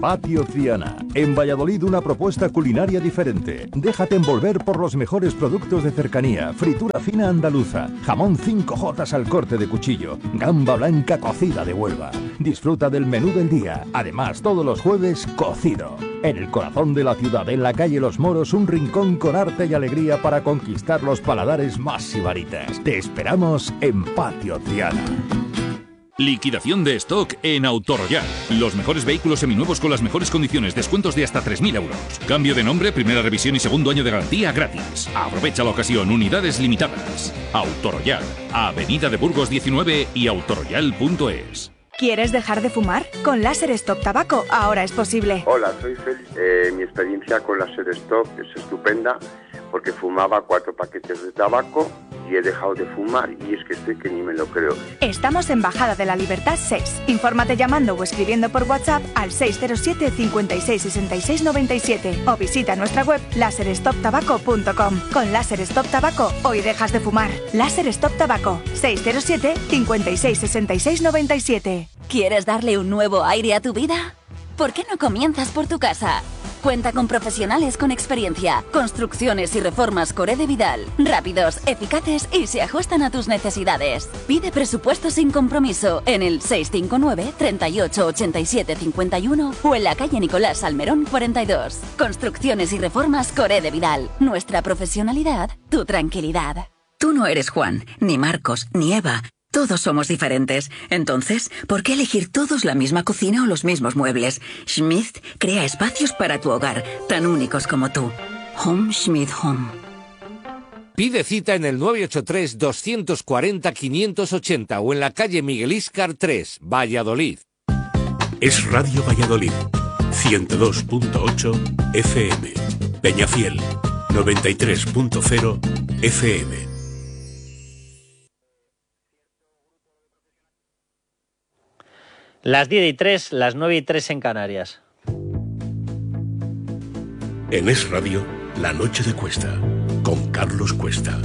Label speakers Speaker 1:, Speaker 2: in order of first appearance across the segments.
Speaker 1: Patio Triana. En Valladolid, una propuesta culinaria diferente. Déjate envolver por los mejores productos de cercanía. Fritura fina andaluza, jamón 5J al corte de cuchillo, gamba blanca cocida de Huelva. Disfruta del menú del día. Además, todos los jueves, cocido. En el corazón de la ciudad, en la calle Los Moros, un rincón con arte y alegría para conquistar los paladares más sibaritas. Te esperamos en Patio Triana.
Speaker 2: Liquidación de stock en Autoroyal. Los mejores vehículos seminuevos con las mejores condiciones, descuentos de hasta 3.000 euros. Cambio de nombre, primera revisión y segundo año de garantía gratis. Aprovecha la ocasión, unidades limitadas. Autoroyal, Avenida de Burgos 19 y autoroyal.es.
Speaker 3: ¿Quieres dejar de fumar? Con Láser Stop Tabaco ahora es posible.
Speaker 4: Hola, soy Félix. Mi experiencia con Láser Stop es estupenda porque fumaba 4 paquetes de tabaco y he dejado de fumar y es que estoy que ni me lo creo.
Speaker 3: Estamos en Bajada de la Libertad 6. Infórmate llamando o escribiendo por WhatsApp al 607 56 66 97 o visita nuestra web laserstoptabaco.com. Con Láser Stop Tabaco hoy dejas de fumar. Láser Stop Tabaco 607 56 66 97.
Speaker 5: ¿Quieres darle un nuevo aire a tu vida? ¿Por qué no comienzas por tu casa? Cuenta con profesionales con experiencia. Construcciones y reformas Corede Vidal. Rápidos, eficaces y se ajustan a tus necesidades. Pide presupuesto sin compromiso en el 659 38 87 51 o en la calle Nicolás Salmerón 42. Construcciones y reformas Corede Vidal. Nuestra profesionalidad, tu tranquilidad.
Speaker 6: Tú no eres Juan, ni Marcos, ni Eva. Todos somos diferentes. Entonces, ¿por qué elegir todos la misma cocina o los mismos muebles? Schmidt crea espacios para tu hogar, tan únicos como tú. Home Schmidt Home.
Speaker 7: Pide cita en el 983-240-580 o en la calle Miguel Íscar 3, Valladolid.
Speaker 8: Es Radio Valladolid, 102.8 FM. Peñafiel, 93.0 FM.
Speaker 9: Las 10:03, las 9:03 en Canarias.
Speaker 8: En Es Radio, La Noche de Cuesta, con Carlos Cuesta.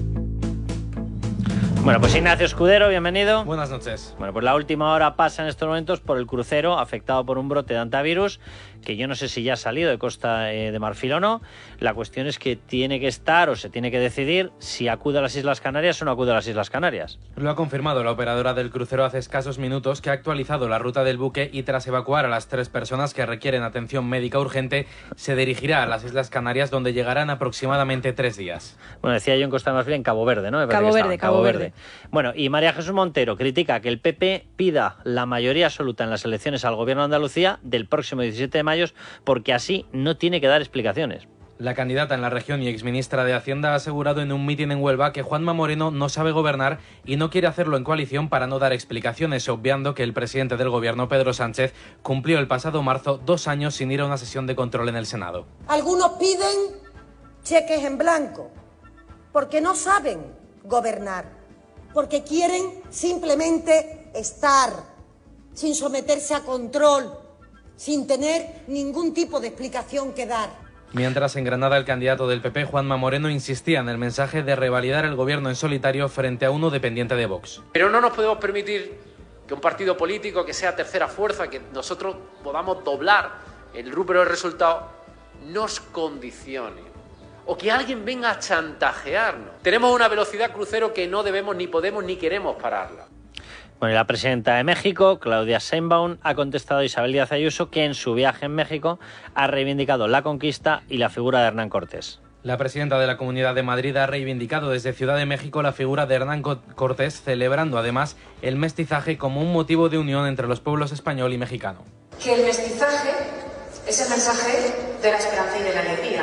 Speaker 9: Bueno, pues Ignacio Escudero, bienvenido.
Speaker 10: Buenas noches.
Speaker 9: Bueno, pues la última hora pasa en estos momentos por el crucero afectado por un brote de hantavirus, que yo no sé si ya ha salido de Costa de Marfil o no. La cuestión es que tiene que estar o se tiene que decidir si acude a las Islas Canarias o no acude a las Islas Canarias.
Speaker 10: Lo ha confirmado la operadora del crucero hace escasos minutos, que ha actualizado la ruta del buque y tras evacuar a las 3 personas que requieren atención médica urgente, se dirigirá a las Islas Canarias, donde llegarán aproximadamente 3 días.
Speaker 9: Bueno, decía yo en Costa de Marfil, en Cabo Verde, ¿no?
Speaker 3: Cabo Verde.
Speaker 9: Bueno, y María Jesús Montero critica que el PP pida la mayoría absoluta en las elecciones al gobierno de Andalucía del próximo 17 de mayo, porque así no tiene que dar explicaciones.
Speaker 10: La candidata en la región y exministra de Hacienda ha asegurado en un mitin en Huelva que Juanma Moreno no sabe gobernar y no quiere hacerlo en coalición para no dar explicaciones, obviando que el presidente del gobierno, Pedro Sánchez, cumplió el pasado marzo 2 años sin ir a una sesión de control en el Senado.
Speaker 11: Algunos piden cheques en blanco porque no saben gobernar, porque quieren simplemente estar sin someterse a control, sin tener ningún tipo de explicación que dar.
Speaker 10: Mientras en Granada el candidato del PP, Juanma Moreno, insistía en el mensaje de revalidar el gobierno en solitario frente a uno dependiente de Vox.
Speaker 12: Pero no nos podemos permitir que un partido político que sea tercera fuerza, que nosotros podamos doblar el rubro del resultado, nos condicione. O que alguien venga a chantajearnos. Tenemos una velocidad crucero que no debemos, ni podemos, ni queremos pararla.
Speaker 9: Bueno, y la presidenta de México, Claudia Sheinbaum, ha contestado a Isabel Díaz Ayuso, que en su viaje en México ha reivindicado la conquista y la figura de Hernán Cortés.
Speaker 10: La presidenta de la Comunidad de Madrid ha reivindicado desde Ciudad de México la figura de Hernán Cortés, celebrando además el mestizaje como un motivo de unión entre los pueblos español y mexicano.
Speaker 13: Que el mestizaje es el mensaje de la esperanza y de la alegría.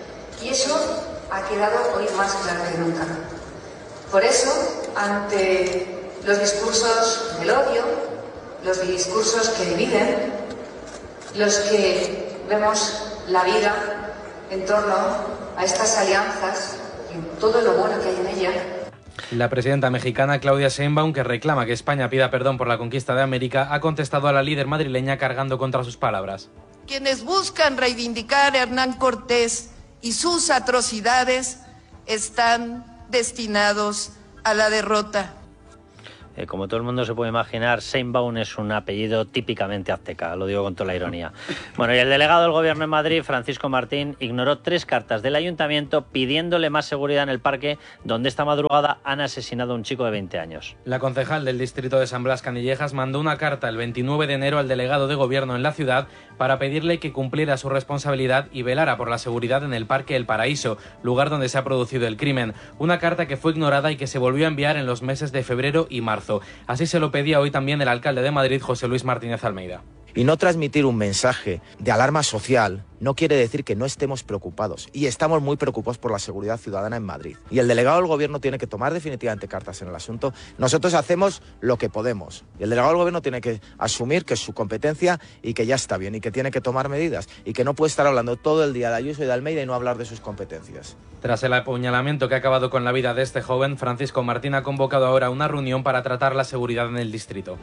Speaker 13: Y eso ha quedado hoy más claro que nunca. Por eso, ante los discursos del odio, los discursos que dividen, los que vemos la vida en torno a estas alianzas y todo lo bueno que hay en ellas.
Speaker 10: La presidenta mexicana Claudia Sheinbaum, que reclama que España pida perdón por la conquista de América, ha contestado a la líder madrileña cargando contra sus palabras.
Speaker 14: Quienes buscan reivindicar a Hernán Cortés y sus atrocidades están destinados a la derrota.
Speaker 9: Como todo el mundo se puede imaginar, Sheinbaum es un apellido típicamente azteca, lo digo con toda la ironía. Bueno, y el delegado del Gobierno en Madrid, Francisco Martín, ignoró 3 cartas del Ayuntamiento pidiéndole más seguridad en el parque, donde esta madrugada han asesinado a un chico de 20 años.
Speaker 10: La concejal del distrito de San Blas Canillejas mandó una carta el 29 de enero al delegado de Gobierno en la ciudad para pedirle que cumpliera su responsabilidad y velara por la seguridad en el Parque El Paraíso, lugar donde se ha producido el crimen. Una carta que fue ignorada y que se volvió a enviar en los meses de febrero y marzo. Así se lo pedía hoy también el alcalde de Madrid, José Luis Martínez Almeida.
Speaker 15: Y no transmitir un mensaje de alarma social no quiere decir que no estemos preocupados. Y estamos muy preocupados por la seguridad ciudadana en Madrid. Y el delegado del Gobierno tiene que tomar definitivamente cartas en el asunto. Nosotros hacemos lo que podemos. Y el delegado del Gobierno tiene que asumir que es su competencia y que ya está bien y que tiene que tomar medidas. Y que no puede estar hablando todo el día de Ayuso y de Almeida y no hablar de sus competencias.
Speaker 10: Tras el apuñalamiento que ha acabado con la vida de este joven, Francisco Martín ha convocado ahora una reunión para tratar la seguridad en el distrito.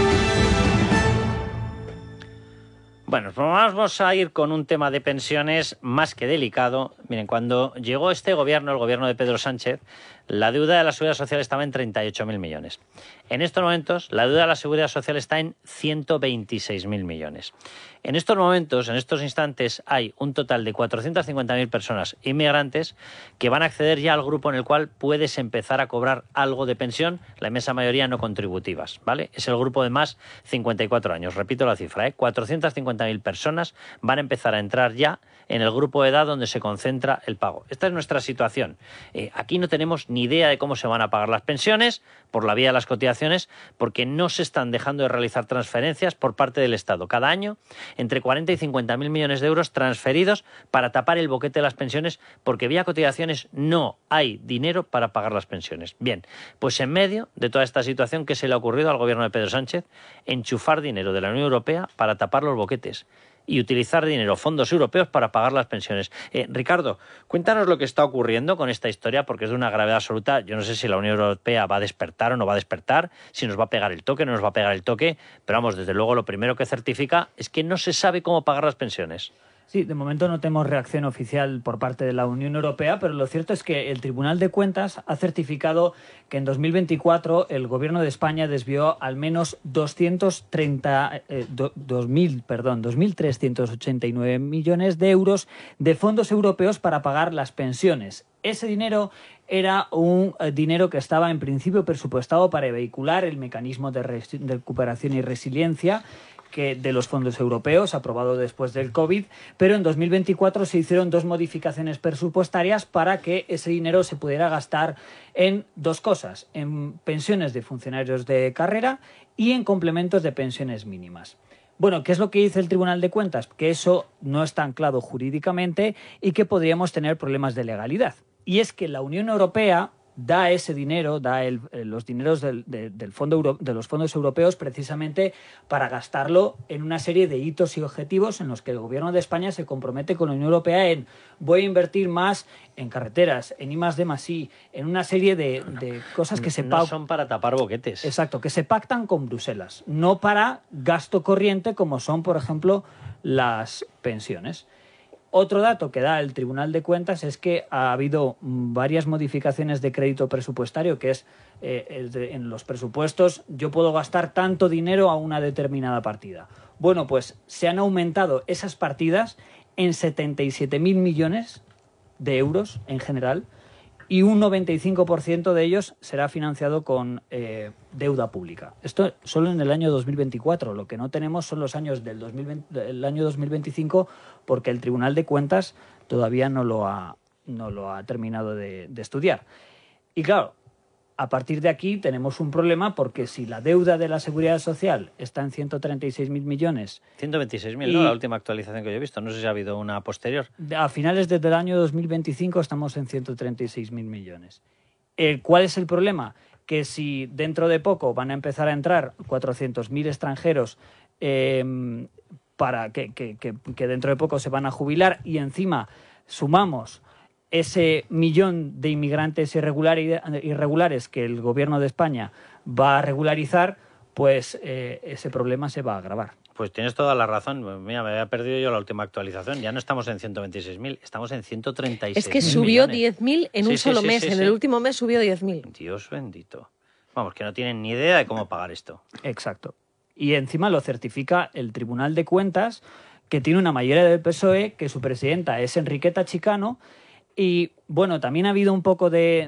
Speaker 9: Bueno, pues vamos a ir con un tema de pensiones más que delicado. Miren, cuando llegó este gobierno, el gobierno de Pedro Sánchez, la deuda de la Seguridad Social estaba en 38.000 millones. En estos momentos, la deuda de la Seguridad Social está en 126.000 millones. En estos momentos, en estos instantes, hay un total de 450.000 personas inmigrantes que van a acceder ya al grupo en el cual puedes empezar a cobrar algo de pensión, la inmensa mayoría no contributivas, ¿vale? Es el grupo de más 54 años. Repito la cifra, 450.000 personas van a empezar a entrar ya en el grupo de edad donde se concentra el pago. Esta es nuestra situación. Aquí no tenemos ni idea de cómo se van a pagar las pensiones por la vía de las cotizaciones, porque no se están dejando de realizar transferencias por parte del Estado. Cada año, entre 40 y 50.000 millones de euros transferidos para tapar el boquete de las pensiones, porque vía cotizaciones no hay dinero para pagar las pensiones. Bien, pues en medio de toda esta situación, ¿qué se le ha ocurrido al gobierno de Pedro Sánchez? Enchufar dinero de la Unión Europea para tapar los boquetes y utilizar dinero, fondos europeos, para pagar las pensiones. Ricardo, cuéntanos lo que está ocurriendo con esta historia, porque es de una gravedad absoluta. Yo no sé si la Unión Europea va a despertar o no va a despertar, si nos va a pegar el toque o no nos va a pegar el toque, pero vamos, desde luego lo primero que certifica es que no se sabe cómo pagar las pensiones.
Speaker 16: Sí, de momento no tenemos reacción oficial por parte de la Unión Europea, pero lo cierto es que el Tribunal de Cuentas ha certificado que en 2024 el Gobierno de España desvió al menos 2.389 millones de euros de fondos europeos para pagar las pensiones. Ese dinero era un dinero que estaba en principio presupuestado para vehicular el mecanismo de recuperación y resiliencia de los fondos europeos, aprobado después del COVID, pero en 2024 se hicieron 2 modificaciones presupuestarias para que ese dinero se pudiera gastar en 2 cosas, en pensiones de funcionarios de carrera y en complementos de pensiones mínimas. Bueno, ¿qué es lo que dice el Tribunal de Cuentas? Que eso no está anclado jurídicamente y que podríamos tener problemas de legalidad. Y es que la Unión Europea da ese dinero, los dineros de los fondos europeos precisamente para gastarlo en una serie de hitos y objetivos en los que el Gobierno de España se compromete con la Unión Europea en voy a invertir más en carreteras, en I+D+I, en una serie de cosas que se
Speaker 9: no son para tapar boquetes.
Speaker 16: Exacto, que se pactan con Bruselas, no para gasto corriente como son, por ejemplo, las pensiones. Otro dato que da el Tribunal de Cuentas es que ha habido varias modificaciones de crédito presupuestario, que es en los presupuestos yo puedo gastar tanto dinero a una determinada partida. Bueno, pues se han aumentado esas partidas en 77.000 millones de euros en general y un 95% de ellos será financiado con deuda pública. Esto solo en el año 2024. Lo que no tenemos son los años del año 2025, porque el Tribunal de Cuentas todavía no lo ha terminado de estudiar. Y claro, a partir de aquí tenemos un problema, porque si la deuda de la Seguridad Social está en 136.000 millones...
Speaker 9: 126.000, ¿no? La última actualización que yo he visto. No sé si ha habido una posterior.
Speaker 16: A finales desde el año 2025 estamos en 136.000 millones. ¿Cuál es el problema? Que si dentro de poco van a empezar a entrar 400.000 extranjeros para que dentro de poco se van a jubilar, y sumamos ese 1.000.000 de inmigrantes irregulares que el Gobierno de España va a regularizar, pues ese problema se va a agravar.
Speaker 9: Pues tienes toda la razón. Mira, me había perdido yo la última actualización. Ya no estamos en 126.000, estamos en 136.000.
Speaker 17: Es que subió 10.000 en un solo mes. En el último mes subió 10.000.
Speaker 9: Dios bendito. Vamos, que no tienen ni idea de cómo pagar esto.
Speaker 16: Exacto. Y encima lo certifica el Tribunal de Cuentas, que tiene una mayoría del PSOE, que su presidenta es Enriqueta Chicano. Y bueno, también ha habido un poco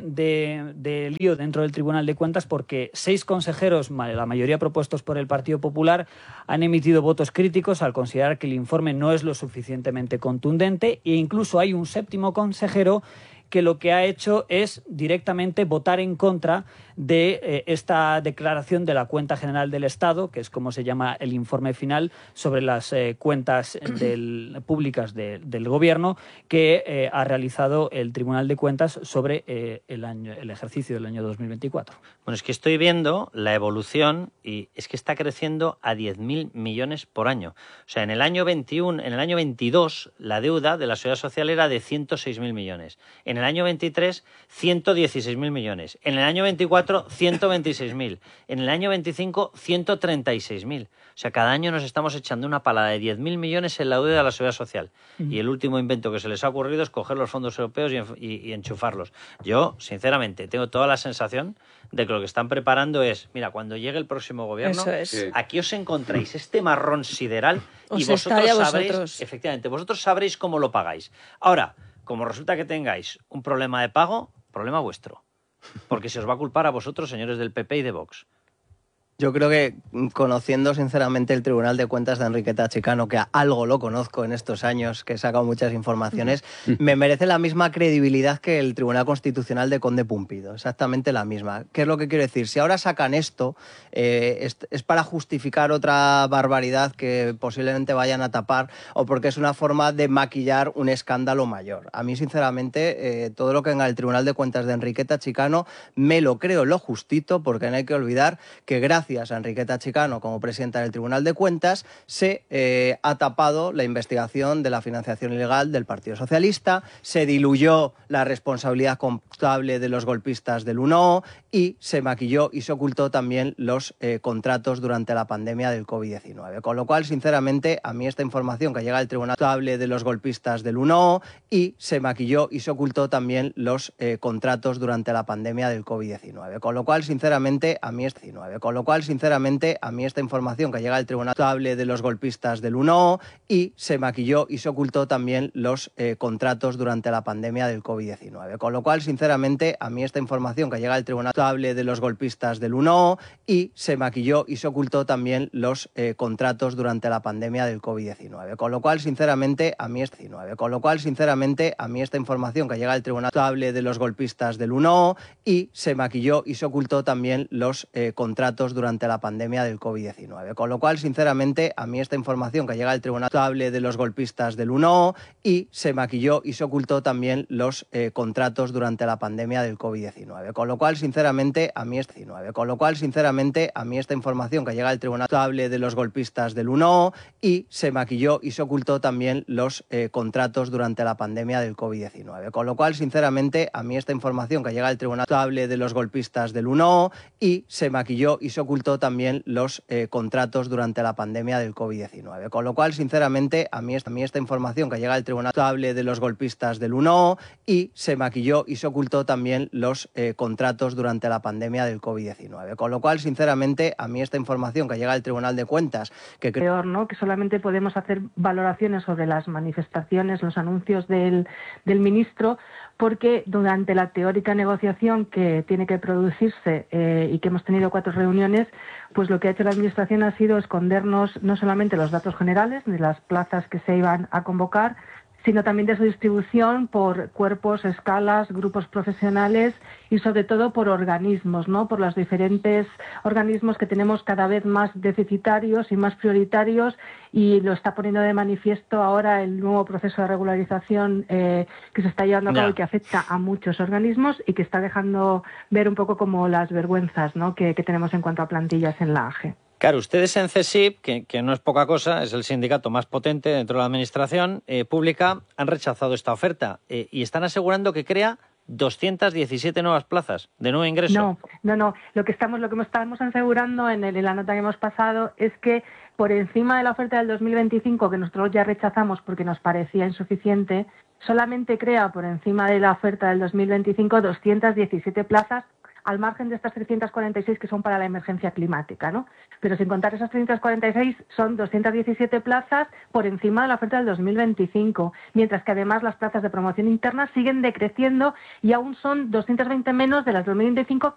Speaker 16: de lío dentro del Tribunal de Cuentas porque 6 consejeros, la mayoría propuestos por el Partido Popular, han emitido votos críticos al considerar que el informe no es lo suficientemente contundente, e incluso hay un 7º consejero que lo que ha hecho es directamente votar en contra de esta declaración de la Cuenta General del Estado, que es como se llama el informe final sobre las cuentas públicas del Gobierno, que ha realizado el Tribunal de Cuentas sobre el ejercicio del año 2024.
Speaker 9: Bueno, es que estoy viendo la evolución y es que está creciendo a 10.000 millones por año. O sea, en el año 22 la deuda de la Seguridad Social era de 106.000 millones. En el año 23, 116.000 millones. En el año 24, 126.000. En el año 25, 136.000. O sea, cada año nos estamos echando una pala de 10.000 millones en la deuda de la Seguridad Social. Y el último invento que se les ha ocurrido es coger los fondos europeos y enchufarlos. Yo, sinceramente, tengo toda la sensación de que lo que están preparando es, mira, cuando llegue el próximo gobierno, aquí os encontráis este marrón sideral y vosotros sabréis cómo lo pagáis. Ahora, como resulta que tengáis un problema de pago, problema vuestro. Porque se os va a culpar a vosotros, señores del PP y de Vox.
Speaker 17: Yo creo que, conociendo sinceramente el Tribunal de Cuentas de Enriqueta Chicano, que algo lo conozco en estos años, que he sacado muchas informaciones, me merece la misma credibilidad que el Tribunal Constitucional de Conde Pumpido, exactamente la misma. ¿Qué es lo que quiero decir? Si ahora sacan esto, es para justificar otra barbaridad que posiblemente vayan a tapar o porque es una forma de maquillar un escándalo mayor. A mí, sinceramente, todo lo que venga del Tribunal de Cuentas de Enriqueta Chicano me lo creo lo justito, porque no hay que olvidar que gracias a Enriqueta Chicano como presidenta del Tribunal de Cuentas se ha tapado la investigación de la financiación ilegal del Partido Socialista, se diluyó la responsabilidad contable de los golpistas del 1O y se maquilló y se ocultó también los contratos durante la pandemia del COVID-19. Con lo cual, sinceramente, a mí esta información que llega al Tribunal contable de los golpistas del 1O y se maquilló y se ocultó también los contratos durante la pandemia del COVID-19. Con lo cual, sinceramente, a mí esta información que llega al Tribunal contable de los golpistas del 1O y se maquilló y se ocultó también los contratos durante la pandemia del COVID-19. Con lo cual, sinceramente, a mí esta información que llega al Tribunal contable de los golpistas del 1O y se maquilló y se ocultó también los contratos durante la pandemia del COVID-19. Con lo cual, sinceramente, a mí esta información que llega al Tribunal contable de los golpistas del 1O y se maquilló y se ocultó también los contratos durante la pandemia del COVID-19. Con lo cual, sinceramente, a mí esta información que llega al Tribunal contable de los golpistas del 1O y se maquilló y se ocultó también los contratos durante la pandemia del COVID-19. Con lo cual, sinceramente, a mí esta información que llega al Tribunal contable de los golpistas del 1O y se maquilló y se ocultó también los contratos durante la pandemia del COVID-19. Con lo cual, sinceramente, a mí esta información que llega al Tribunal contable de los golpistas del 1O y se maquilló y se ocultó también los contratos durante la pandemia del COVID-19. Con lo cual, sinceramente, a mí esta información que llega al Tribunal contable de los golpistas del 1O y se maquilló y se ocultó también los contratos durante la pandemia del COVID-19. Con lo cual, sinceramente, a mí esta información que llega al Tribunal de Cuentas...
Speaker 18: Peor, ¿no? Que solamente podemos hacer valoraciones sobre las manifestaciones, los anuncios del ministro, porque durante la teórica negociación que tiene que producirse y que hemos tenido 4 reuniones, pues lo que ha hecho la Administración ha sido escondernos no solamente los datos generales de las plazas que se iban a convocar, sino también de su distribución por cuerpos, escalas, grupos profesionales y sobre todo por organismos, ¿no? Por los diferentes organismos que tenemos cada vez más deficitarios y más prioritarios, y lo está poniendo de manifiesto ahora el nuevo proceso de regularización que se está llevando a cabo y que afecta a muchos organismos y que está dejando ver un poco como las vergüenzas, ¿no? que tenemos en cuanto a plantillas en la AGE.
Speaker 9: Claro, ustedes en CESIP, que no es poca cosa, es el sindicato más potente dentro de la administración pública, han rechazado esta oferta y están asegurando que crea 217 nuevas plazas de nuevo ingreso.
Speaker 18: No. Lo que estamos asegurando en la nota que hemos pasado es que por encima de la oferta del 2025, que nosotros ya rechazamos porque nos parecía insuficiente, solamente crea por encima de la oferta del 2025 217 plazas al margen de estas 346 que son para la emergencia climática, ¿no? Pero sin contar esas 346 son 217 plazas por encima de la oferta del 2025, mientras que además las plazas de promoción interna siguen decreciendo y aún son 220 menos de las del 2025